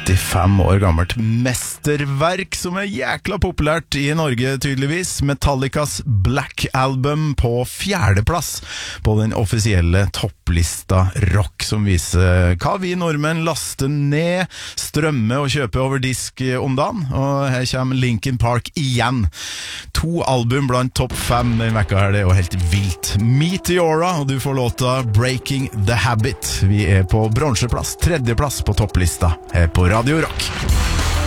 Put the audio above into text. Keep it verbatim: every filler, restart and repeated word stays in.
åttifem år gammelt mesterverk som er jækla populært i Norge tydeligvis. Metallicas Black Album på fjerdeplass på den offisielle topplista rock, som viser hva vi nordmenn laster ned, strømmer og kjøper over disk om dagen. Og her kommer Linkin Park igjen. To album blant topp fem den vekka her, det er jo helt vilt. Meteora, og du får låta Breaking the Habit. Vi er på bronseplass, tredjeplass på topplista her på Radio Rock.